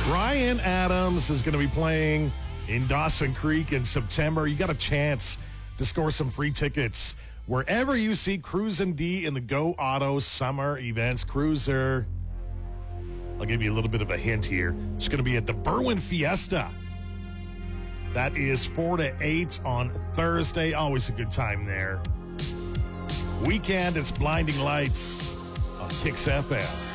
Ryan Adams is going to be playing in Dawson Creek in September. You got a chance to score some free tickets wherever you see Cruisin' D in the Go Auto Summer Events. Cruiser, I'll give you a little bit of a hint here. It's going to be at the Berwyn Fiesta. That is 4 to 8 on Thursday. Always a good time there. Weekend, it's Blinding Lights on Kix FM.